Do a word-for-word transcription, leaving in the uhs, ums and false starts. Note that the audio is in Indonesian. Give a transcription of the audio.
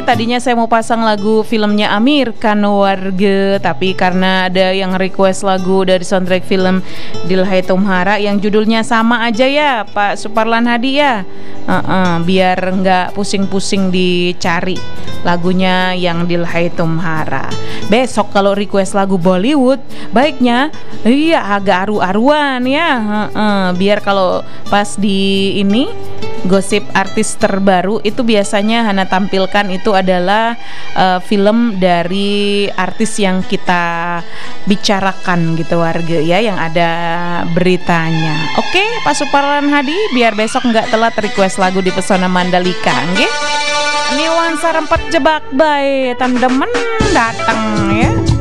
tadinya saya mau pasang lagu filmnya Amir Khan warga, tapi karena ada yang request lagu dari soundtrack film Dilhai Tumhara yang judulnya sama aja ya Pak Suparlan Hadi ya, uh-uh, biar nggak pusing-pusing dicari lagunya yang Dilhai Tumhara. Besok kalau request lagu Bollywood baiknya iya agak aru-aruan ya, uh-uh, biar kalau pas di ini gosip artis terbaru itu biasanya Hana tampilkan itu adalah uh, film dari artis yang kita bicarakan gitu warga ya, yang ada beritanya. Oke Pak Suparlan Hadi, biar besok nggak telat request lagu di Pesona Mandalika nggih. Niwan sarempet jebak bae tandemen datang ya.